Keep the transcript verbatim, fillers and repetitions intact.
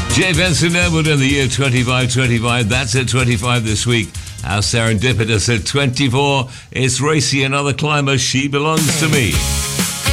Jay Benson Edward in the year twenty-five twenty-five. That's at twenty-five this week. How serendipitous at twenty-four. It's Racy, Another Climber. She Belongs to Me.